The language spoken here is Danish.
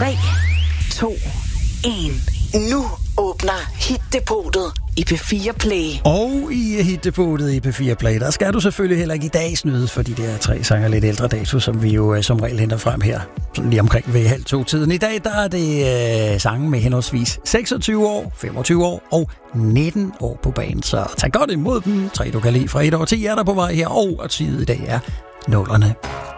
3, 2, 1. Nu åbner Hit-depotet i P4 Play. Og i Hit-depotet i P4 Play, der skal du selvfølgelig heller ikke i dag snyde for de der 3 sange lidt ældre dato, som vi jo som regel henter frem her, sådan lige omkring ved 1:30-tiden. I dag, der er det sange med henholdsvis 26 år, 25 år og 19 år på banen. Så tag godt imod dem. 3 du kan lide fra 1 år 10 er der på vej her, og artiet i dag er 0'erne.